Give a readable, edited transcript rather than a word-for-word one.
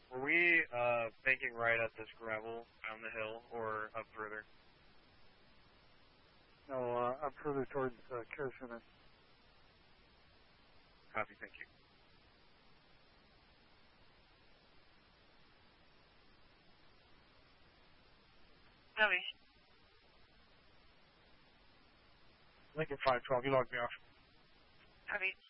Were we banking right at this gravel down the hill or up further? No, up further towards Care Center. Copy, thank you. Copy. Lincoln 512, you logged me off. Copy.